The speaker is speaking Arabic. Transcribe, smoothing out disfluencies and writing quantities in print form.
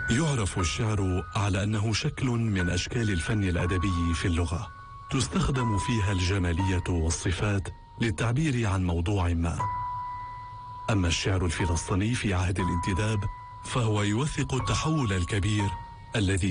يعرف الشعر على أنه شكل من أشكال الفن الأدبي في اللغة، تستخدم فيها الجمالية والصفات للتعبير عن موضوع ما. أما الشعر الفلسطيني في عهد الانتداب فهو يوثق التحول الكبير الذي